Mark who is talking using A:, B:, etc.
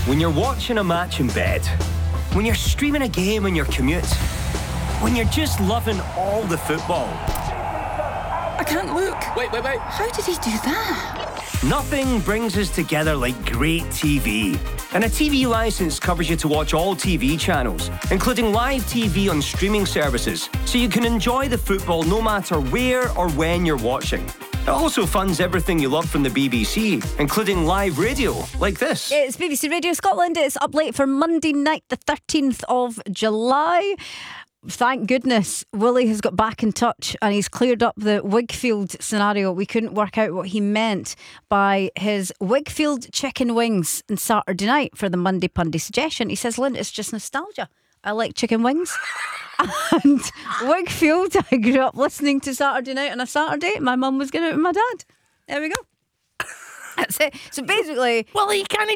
A: When you're watching a match in bed, when you're streaming a game on your commute, when you're just loving all the football.
B: I can't look.
C: Wait.
B: How did he do that?
A: Nothing brings us together like great TV. And a TV license covers you to watch all TV channels, including live TV on streaming services, so you can enjoy the football no matter where or when you're watching. It also funds everything you love from the BBC, including live radio, like this.
D: It's BBC Radio Scotland. It's up late for Monday night, the 13th of July. Thank goodness Willie has got back in touch and he's cleared up the Wigfield scenario. We couldn't work out what he meant by his Wigfield chicken wings on Saturday night for the Monday Pundy suggestion. He says, Lynn, it's just nostalgia. I like chicken wings. And Wigfield, I grew up listening to Saturday night on a Saturday. My mum was going out with my dad. There we go. That's it. So basically,
C: Well, he kind of